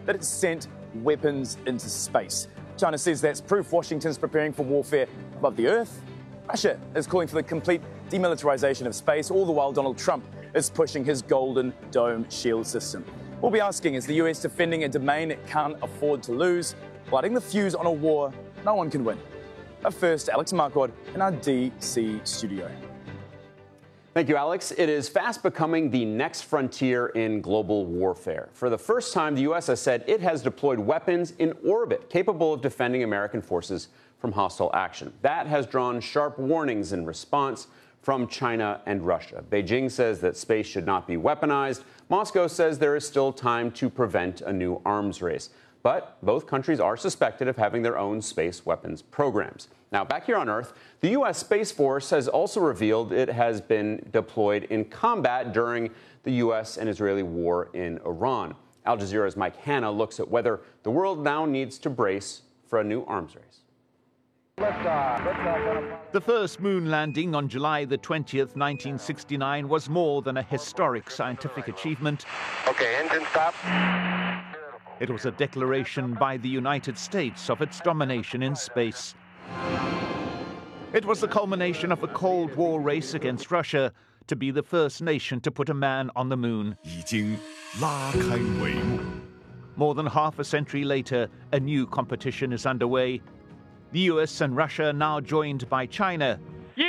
that it's sent weapons into space. China says that's proof Washington's preparing for warfare above the Earth. Russia is calling for the complete demilitarization of space, all the while Donald Trump is pushing his Golden Dome shield system. We'll be asking, is the US defending a domain it can't afford to lose, lighting the fuse on a war no one can win? But first, Alex Marquardt in our DC studio. Thank you, Alex. It is fast becoming the next frontier in global warfare. For the first time, the U.S. has said it has deployed weapons in orbit capable of defending American forces from hostile action. That has drawn sharp warnings in response from China and Russia. Beijing says that space should not be weaponized. Moscow says there is still time to prevent a new arms race. But both countries are suspected of having their own space weapons programs. Now, back here on Earth, the U.S. Space Force has also revealed it has been deployed in combat during the U.S. and Israeli war in Iran. Al Jazeera's Mike Hanna looks at whether the world now needs to brace for a new arms race. The first moon landing on July the 20th, 1969 was more than a historic scientific achievement. Okay, engine stop. It was a declaration by the United States of its domination in space. It was the culmination of a Cold War race against Russia to be the first nation to put a man on the moon. More than half a century later, a new competition is underway. The US and Russia are now joined by China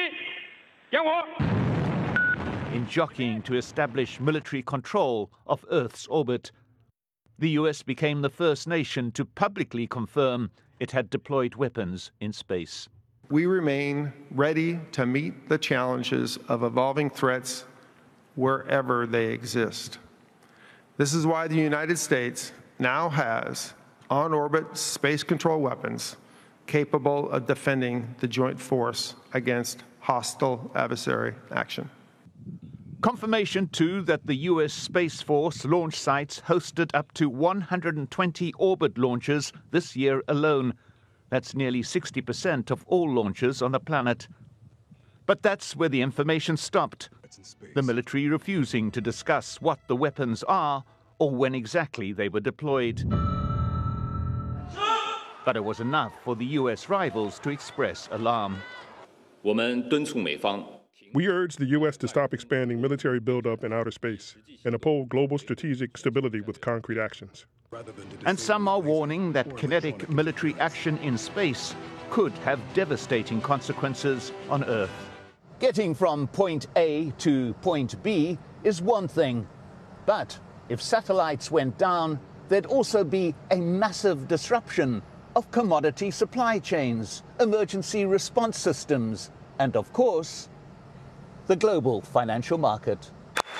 in jockeying to establish military control of Earth's orbit. The US became the first nation to publicly confirm it had deployed weapons in space. We remain ready to meet the challenges of evolving threats wherever they exist. This is why the United States now has on-orbit space control weapons capable of defending the joint force against hostile adversary action. Confirmation, too, that the U.S. Space Force launch sites hosted up to 120 orbit launches this year alone. That's nearly 60% of all launches on the planet. But that's where the information stopped, the military refusing to discuss what the weapons are or when exactly they were deployed. But it was enough for the U.S. rivals to express alarm. We urge the U.S. to stop expanding military buildup in outer space and uphold global strategic stability with concrete actions. And some are warning that kinetic military action in space could have devastating consequences on Earth. Getting from point A to point B is one thing. But if satellites went down, there'd also be a massive disruption of commodity supply chains, emergency response systems, and of course, the global financial market.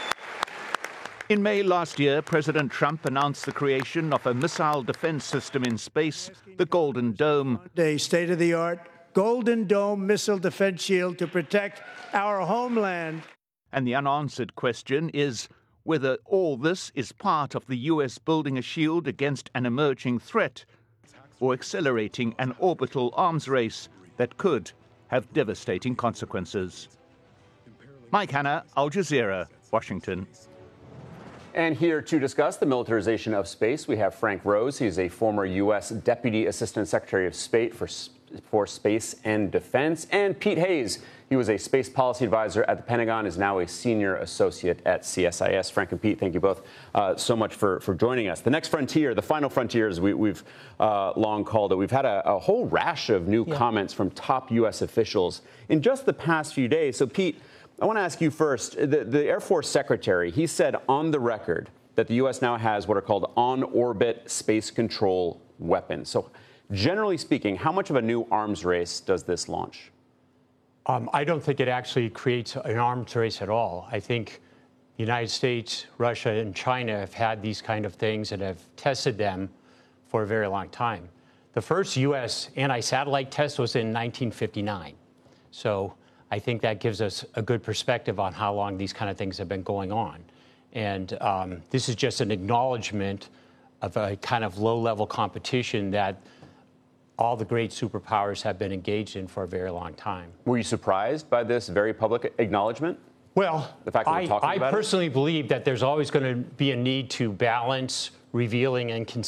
In May last year, President Trump announced the creation of a missile defense system in space, the Golden Dome. A state-of-the-art Golden Dome missile defense shield to protect our homeland. And the unanswered question is whether all this is part of the U.S. building a shield against an emerging threat or accelerating an orbital arms race that could have devastating consequences. Mike Hanna, Al Jazeera, Washington. And here to discuss the militarization of space, we have Frank Rose. He's a former U.S. Deputy Assistant Secretary of State for Space and Defense. And Pete Hayes, he was a space policy advisor at the Pentagon, is now a senior associate at CSIS. Frank and Pete, thank you both so much for joining us. The next frontier, the final frontier, as we've long called it, we've had a whole rash of new comments from top U.S. officials in just the past few days. So, Pete, I want to ask you first, the Air Force Secretary, he said on the record that the U.S. now has what are called on-orbit space control weapons. So generally speaking, how much of a new arms race does this launch? I don't think it actually creates an arms race at all. I think the United States, Russia, and China have had these kind of things and have tested them for a very long time. The first U.S. anti-satellite test was in 1959. So I think that gives us a good perspective on how long these kind of things have been going on. And this is just an acknowledgement of a kind of low-level competition that all the great superpowers have been engaged in for a very long time. Were you surprised by this very public acknowledgement? Well, the fact that we're talking about I personally believe that there's always going to be a need to balance revealing and